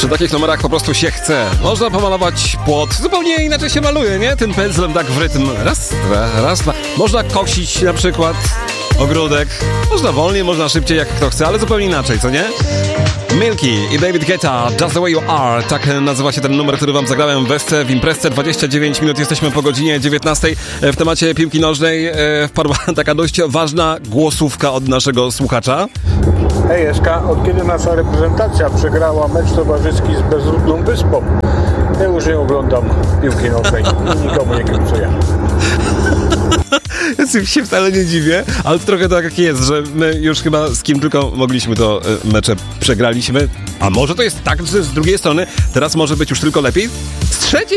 Przy takich numerach po prostu się chce. Można pomalować płot, zupełnie inaczej się maluje, nie? Tym pędzlem tak w rytm. Raz, dwa. Można kosić na przykład ogródek. Można wolniej, można szybciej, jak kto chce, ale zupełnie inaczej, co nie? Milky i David Guetta, Just The Way You Are. Tak nazywa się ten numer, który wam zagrałem w imprezce. 29 minut, jesteśmy po godzinie 19. W temacie piłki nożnej wpadła taka dość ważna głosówka od naszego słuchacza. Hej Eska, od kiedy nasza reprezentacja przegrała mecz towarzyski z bezludną wyspą? Ja już nie oglądam piłki nożnej i nikomu nie kibicuję. Ja się wcale nie dziwię, ale trochę tak jest, że my już chyba z kim tylko mogliśmy to mecze przegraliśmy. A może to jest tak, że z drugiej strony teraz może być już tylko lepiej? Z trzeciej